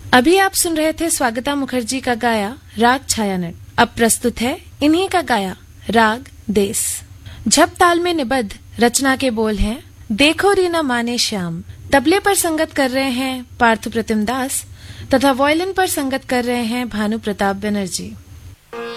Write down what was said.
अभी आप सुन रहे थे स्वागता मुखर्जी का गाया राग छायानट। अब प्रस्तुत है इन्हीं का गाया राग देस। झप ताल में निबद्ध रचना के बोल हैं देखो रीना माने श्याम। तबले पर संगत कर रहे हैं पार्थ प्रतिम दास तथा वॉयलिन पर संगत कर रहे हैं भानु प्रताप बनर्जी।